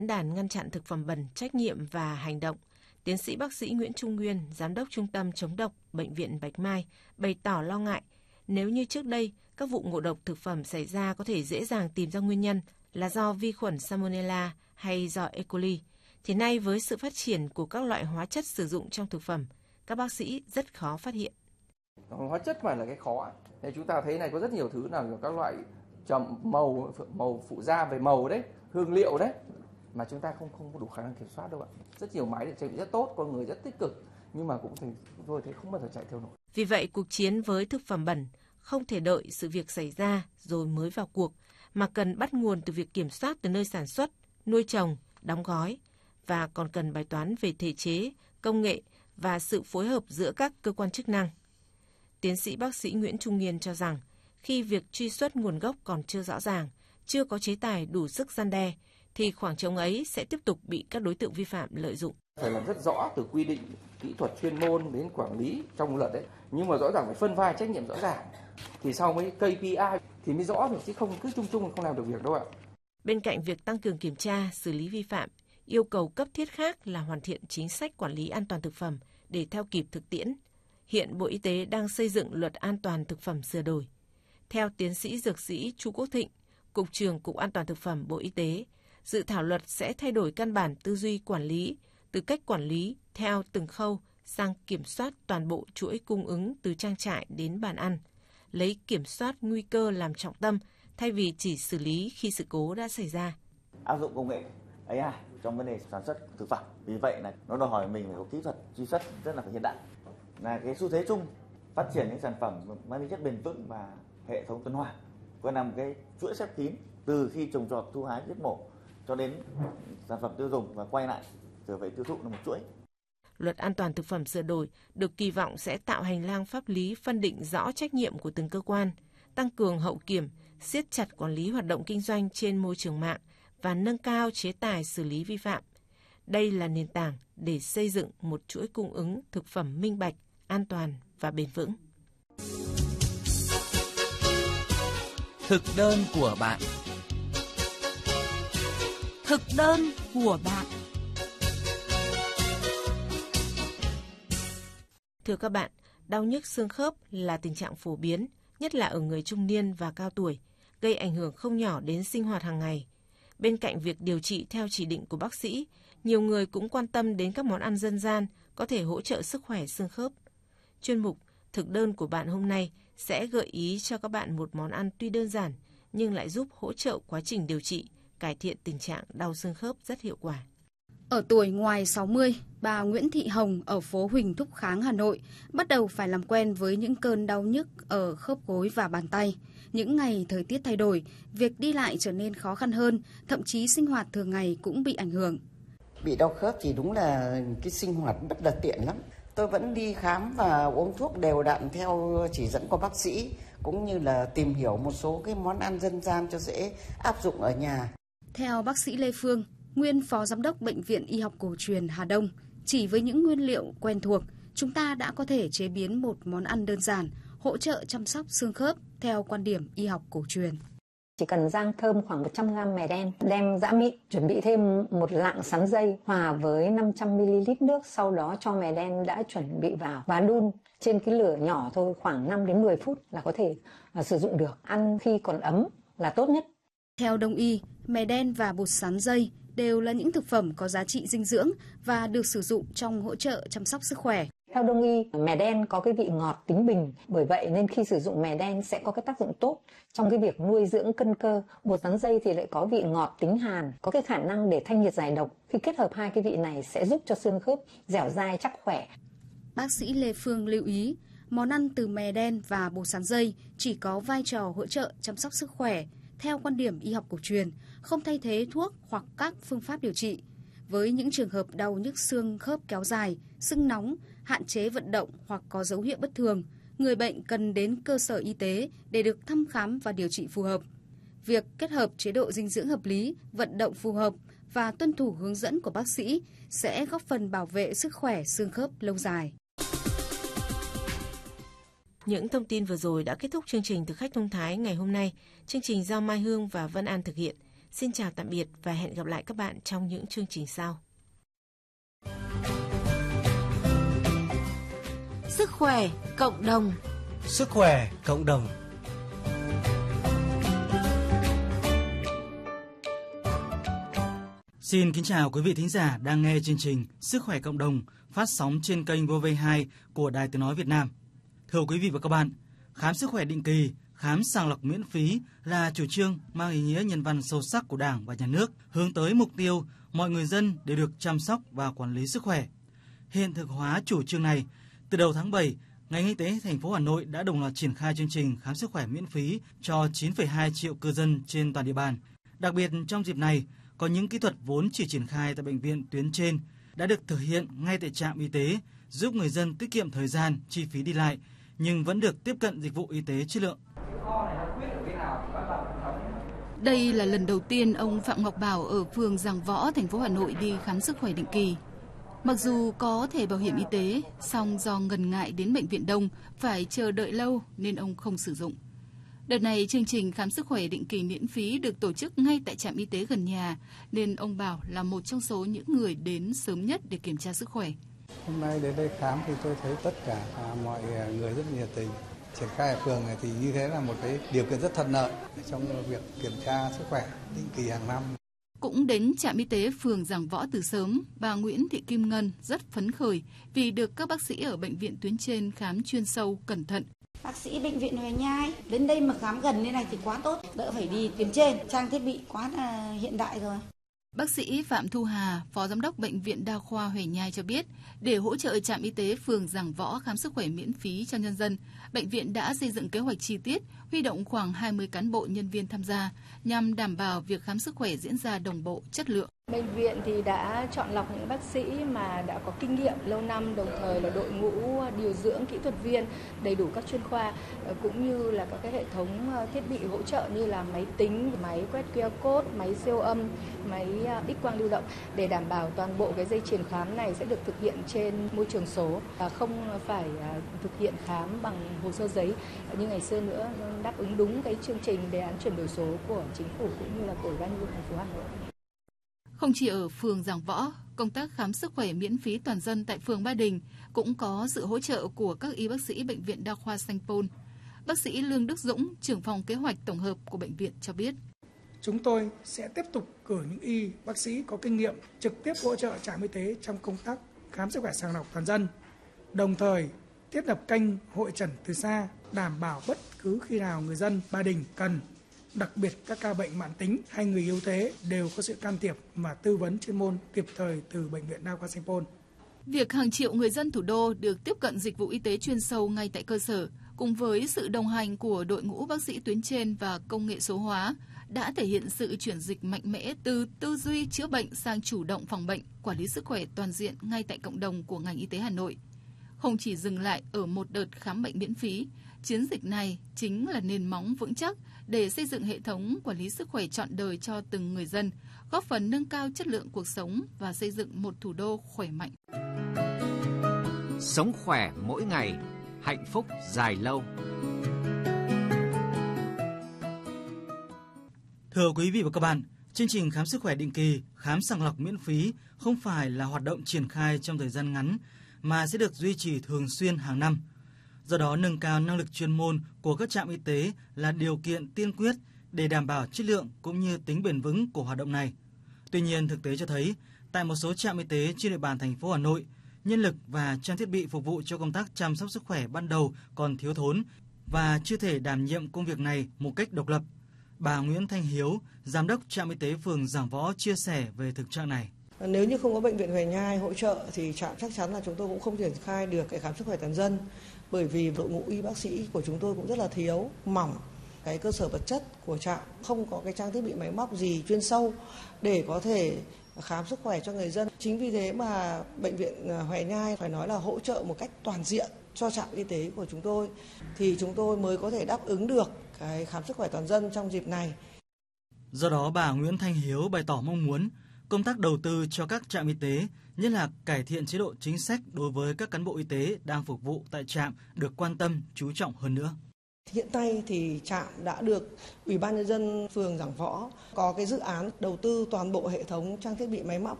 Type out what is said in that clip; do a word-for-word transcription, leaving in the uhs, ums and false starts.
đàn ngăn chặn thực phẩm bẩn, trách nhiệm và hành động, tiến sĩ bác sĩ Nguyễn Trung Nguyên, Giám đốc Trung tâm Chống độc Bệnh viện Bạch Mai, bày tỏ lo ngại nếu như trước đây các vụ ngộ độc thực phẩm xảy ra có thể dễ dàng tìm ra nguyên nhân là do vi khuẩn Salmonella hay do E. coli, thì nay với sự phát triển của các loại hóa chất sử dụng trong thực phẩm, các bác sĩ rất khó phát hiện. Hóa chất mà là cái khó. Nên chúng ta thấy này có rất nhiều thứ là các loại trầm màu màu phụ gia về màu đấy, hương liệu đấy mà chúng ta không không có đủ khả năng kiểm soát đâu ạ. Rất nhiều máy để trang bị rất tốt, con người rất tích cực nhưng mà cũng thấy tôi thấy không bao giờ chạy theo nổi. Vì vậy cuộc chiến với thực phẩm bẩn không thể đợi sự việc xảy ra rồi mới vào cuộc, mà cần bắt nguồn từ việc kiểm soát từ nơi sản xuất, nuôi trồng, đóng gói và còn cần bài toán về thể chế, công nghệ và sự phối hợp giữa các cơ quan chức năng. Tiến sĩ bác sĩ Nguyễn Trung Nguyên cho rằng khi việc truy xuất nguồn gốc còn chưa rõ ràng, chưa có chế tài đủ sức răn đe, thì khoảng trống ấy sẽ tiếp tục bị các đối tượng vi phạm lợi dụng. Phải làm rất rõ từ quy định kỹ thuật chuyên môn đến quản lý trong luật đấy, nhưng mà rõ ràng phải phân vai trách nhiệm rõ ràng. Thì sau mới K P I thì mới rõ được, chứ không cứ chung chung không làm được việc đâu ạ. Bên cạnh việc tăng cường kiểm tra, xử lý vi phạm, yêu cầu cấp thiết khác là hoàn thiện chính sách quản lý an toàn thực phẩm để theo kịp thực tiễn. Hiện Bộ Y tế đang xây dựng luật an toàn thực phẩm sửa đổi. Theo tiến sĩ dược sĩ Chu Quốc Thịnh, Cục trưởng Cục An toàn thực phẩm Bộ Y tế, dự thảo luật sẽ thay đổi căn bản tư duy quản lý, từ cách quản lý theo từng khâu sang kiểm soát toàn bộ chuỗi cung ứng từ trang trại đến bàn ăn, lấy kiểm soát nguy cơ làm trọng tâm thay vì chỉ xử lý khi sự cố đã xảy ra. Áp dụng công nghệ A I trong vấn đề sản xuất thực phẩm, vì vậy là nó đòi hỏi mình phải có kỹ thuật truy xuất rất là hiện đại. Là cái xu thế chung phát triển những sản phẩm mang tính chất bền vững và hệ thống tuần hoàn, có nằm cái chuỗi khép kín từ khi trồng trọt, thu hái, giết mổ cho đến sản phẩm tiêu dùng và quay lại trở về tiêu thụ là một chuỗi. Luật an toàn thực phẩm sửa đổi được kỳ vọng sẽ tạo hành lang pháp lý phân định rõ trách nhiệm của từng cơ quan, tăng cường hậu kiểm, siết chặt quản lý hoạt động kinh doanh trên môi trường mạng và nâng cao chế tài xử lý vi phạm. Đây là nền tảng để xây dựng một chuỗi cung ứng thực phẩm minh bạch, an toàn và bền vững. Thực đơn của bạn. Thực đơn của bạn. Thưa các bạn, đau nhức xương khớp là tình trạng phổ biến, nhất là ở người trung niên và cao tuổi, gây ảnh hưởng không nhỏ đến sinh hoạt hàng ngày. Bên cạnh việc điều trị theo chỉ định của bác sĩ, nhiều người cũng quan tâm đến các món ăn dân gian có thể hỗ trợ sức khỏe xương khớp. Chuyên mục Thực đơn của bạn hôm nay sẽ gợi ý cho các bạn một món ăn tuy đơn giản nhưng lại giúp hỗ trợ quá trình điều trị, cải thiện tình trạng đau xương khớp rất hiệu quả. Ở tuổi ngoài sáu mươi, bà Nguyễn Thị Hồng ở phố Huỳnh Thúc Kháng, Hà Nội bắt đầu phải làm quen với những cơn đau nhức ở khớp gối và bàn tay. Những ngày thời tiết thay đổi, việc đi lại trở nên khó khăn hơn, thậm chí sinh hoạt thường ngày cũng bị ảnh hưởng. Bị đau khớp thì đúng là cái sinh hoạt rất là tiện lắm. Tôi vẫn đi khám và uống thuốc đều đặn theo chỉ dẫn của bác sĩ, cũng như là tìm hiểu một số cái món ăn dân gian cho dễ áp dụng ở nhà. Theo bác sĩ Lê Phương, nguyên phó giám đốc Bệnh viện Y học cổ truyền Hà Đông, chỉ với những nguyên liệu quen thuộc, chúng ta đã có thể chế biến một món ăn đơn giản, hỗ trợ chăm sóc xương khớp theo quan điểm y học cổ truyền. Chỉ cần rang thơm khoảng một trăm gam mè đen, đem giã mịn, chuẩn bị thêm một lạng sắn dây hòa với năm trăm mi li lít nước, sau đó cho mè đen đã chuẩn bị vào và đun trên cái lửa nhỏ thôi, khoảng năm đến mười phút là có thể uh, sử dụng được. Ăn khi còn ấm là tốt nhất. Theo Đông y, mè đen và bột sắn dây đều là những thực phẩm có giá trị dinh dưỡng và được sử dụng trong hỗ trợ chăm sóc sức khỏe. Theo Đông y, mè đen có cái vị ngọt tính bình, bởi vậy nên khi sử dụng mè đen sẽ có cái tác dụng tốt trong cái việc nuôi dưỡng cân cơ. Bột sắn dây thì lại có vị ngọt tính hàn, có cái khả năng để thanh nhiệt giải độc. Khi kết hợp hai cái vị này sẽ giúp cho xương khớp dẻo dai chắc khỏe. Bác sĩ Lê Phương lưu ý, món ăn từ mè đen và bột sắn dây chỉ có vai trò hỗ trợ chăm sóc sức khỏe theo quan điểm y học cổ truyền, không thay thế thuốc hoặc các phương pháp điều trị. Với những trường hợp đau nhức xương khớp kéo dài, sưng nóng, hạn chế vận động hoặc có dấu hiệu bất thường, người bệnh cần đến cơ sở y tế để được thăm khám và điều trị phù hợp. Việc kết hợp chế độ dinh dưỡng hợp lý, vận động phù hợp và tuân thủ hướng dẫn của bác sĩ sẽ góp phần bảo vệ sức khỏe xương khớp lâu dài. Những thông tin vừa rồi đã kết thúc chương trình Thực khách thông thái ngày hôm nay. Chương trình do Mai Hương và Vân An thực hiện. Xin chào tạm biệt và hẹn gặp lại các bạn trong những chương trình sau. Sức khỏe cộng đồng. Sức khỏe cộng đồng. Xin kính chào quý vị thính giả đang nghe chương trình Sức khỏe cộng đồng phát sóng trên kênh vê o vê hai của Đài Tiếng nói Việt Nam. Thưa quý vị và các bạn, khám sức khỏe định kỳ, khám sàng lọc miễn phí là chủ trương mang ý nghĩa nhân văn sâu sắc của Đảng và Nhà nước, hướng tới mục tiêu mọi người dân đều được chăm sóc và quản lý sức khỏe. Hiện thực hóa chủ trương này, từ đầu tháng bảy, ngành y tế thành phố Hà Nội đã đồng loạt triển khai chương trình khám sức khỏe miễn phí cho chín phẩy hai triệu cư dân trên toàn địa bàn. Đặc biệt trong dịp này, có những kỹ thuật vốn chỉ triển khai tại bệnh viện tuyến trên đã được thực hiện ngay tại trạm y tế, giúp người dân tiết kiệm thời gian, chi phí đi lại, nhưng vẫn được tiếp cận dịch vụ y tế chất lượng. Đây là lần đầu tiên ông Phạm Ngọc Bảo ở phường Giàng Võ, thành phố Hà Nội đi khám sức khỏe định kỳ. Mặc dù có thẻ bảo hiểm y tế, song do ngần ngại đến bệnh viện đông phải chờ đợi lâu nên ông không sử dụng. Đợt này, chương trình khám sức khỏe định kỳ miễn phí được tổ chức ngay tại trạm y tế gần nhà, nên ông Bảo là một trong số những người đến sớm nhất để kiểm tra sức khỏe. Hôm nay đến đây khám thì tôi thấy tất cả mọi người rất nhiệt tình. Triển khai ở phường này thì như thế là một cái điều kiện rất thuận lợi trong việc kiểm tra sức khỏe định kỳ hàng năm. Cũng đến trạm y tế phường Giàng Võ từ sớm, bà Nguyễn Thị Kim Ngân rất phấn khởi vì được các bác sĩ ở bệnh viện tuyến trên khám chuyên sâu, cẩn thận. Bác sĩ bệnh viện Hoài Nhai đến đây mà khám gần như này thì quá tốt, đỡ phải đi tuyến trên, trang thiết bị quá là hiện đại rồi. Bác sĩ Phạm Thu Hà, Phó Giám đốc Bệnh viện Đa khoa Hoài Nhai cho biết, để hỗ trợ trạm y tế phường Giàng Võ khám sức khỏe miễn phí cho nhân dân, bệnh viện đã xây dựng kế hoạch chi tiết, huy động khoảng hai mươi cán bộ nhân viên tham gia, nhằm đảm bảo việc khám sức khỏe diễn ra đồng bộ, chất lượng. Bệnh viện thì đã chọn lọc những bác sĩ mà đã có kinh nghiệm lâu năm, đồng thời là đội ngũ điều dưỡng, kỹ thuật viên đầy đủ các chuyên khoa, cũng như là các cái hệ thống thiết bị hỗ trợ như là máy tính, máy quét quy rờ code, máy siêu âm, máy X quang lưu động để đảm bảo toàn bộ cái dây chuyền khám này sẽ được thực hiện trên môi trường số và không phải thực hiện khám bằng hồ sơ giấy như ngày xưa nữa, đáp ứng đúng cái chương trình đề án chuyển đổi số của chính phủ cũng như là của Ủy ban nhân dân thành phố Hà Nội. Không chỉ ở phường Giàng Võ, công tác khám sức khỏe miễn phí toàn dân tại phường Ba Đình cũng có sự hỗ trợ của các y bác sĩ Bệnh viện Đa khoa Sanh Pôn. Bác sĩ Lương Đức Dũng, trưởng phòng kế hoạch tổng hợp của bệnh viện cho biết. Chúng tôi sẽ tiếp tục cử những y bác sĩ có kinh nghiệm trực tiếp hỗ trợ trạm y tế trong công tác khám sức khỏe sàng lọc toàn dân, đồng thời thiết lập kênh hội chẩn từ xa, đảm bảo bất cứ khi nào người dân Ba Đình cần, đặc biệt các ca bệnh mãn tính hay người yếu thế đều có sự can thiệp và tư vấn chuyên môn kịp thời từ Bệnh viện Đa khoa Sanh Pôn. Việc hàng triệu người dân thủ đô được tiếp cận dịch vụ y tế chuyên sâu ngay tại cơ sở, cùng với sự đồng hành của đội ngũ bác sĩ tuyến trên và công nghệ số hóa, đã thể hiện sự chuyển dịch mạnh mẽ từ tư duy chữa bệnh sang chủ động phòng bệnh, quản lý sức khỏe toàn diện ngay tại cộng đồng của ngành y tế Hà Nội. Không chỉ dừng lại ở một đợt khám bệnh miễn phí, chiến dịch này chính là nền móng vững chắc để xây dựng hệ thống quản lý sức khỏe trọn đời cho từng người dân, góp phần nâng cao chất lượng cuộc sống và xây dựng một thủ đô khỏe mạnh. Sống khỏe mỗi ngày, hạnh phúc dài lâu. Thưa quý vị và các bạn, chương trình khám sức khỏe định kỳ, khám sàng lọc miễn phí không phải là hoạt động triển khai trong thời gian ngắn, mà sẽ được duy trì thường xuyên hàng năm. Do đó, nâng cao năng lực chuyên môn của các trạm y tế là điều kiện tiên quyết để đảm bảo chất lượng cũng như tính bền vững của hoạt động này. Tuy nhiên, thực tế cho thấy, tại một số trạm y tế trên địa bàn thành phố Hà Nội, nhân lực và trang thiết bị phục vụ cho công tác chăm sóc sức khỏe ban đầu còn thiếu thốn và chưa thể đảm nhiệm công việc này một cách độc lập. Bà Nguyễn Thanh Hiếu, Giám đốc trạm y tế phường Giàng Võ chia sẻ về thực trạng này. Nếu như không có bệnh viện Hoài Nhai hỗ trợ thì trạm chắc chắn là chúng tôi cũng không triển khai được cái khám sức khỏe toàn dân, bởi vì đội ngũ y bác sĩ của chúng tôi cũng rất là thiếu, mỏng. Cái cơ sở vật chất của trạm không có cái trang thiết bị máy móc gì chuyên sâu để có thể khám sức khỏe cho người dân. Chính vì thế mà bệnh viện Hoài Nhai phải nói là hỗ trợ một cách toàn diện cho trạm y tế của chúng tôi thì chúng tôi mới có thể đáp ứng được cái khám sức khỏe toàn dân trong dịp này. Do đó, bà Nguyễn Thanh Hiếu bày tỏ mong muốn công tác đầu tư cho các trạm y tế, nhất là cải thiện chế độ chính sách đối với các cán bộ y tế đang phục vụ tại trạm được quan tâm, chú trọng hơn nữa. Hiện nay thì trạm đã được Ủy ban nhân dân phường Giảng Võ có cái dự án đầu tư toàn bộ hệ thống trang thiết bị máy móc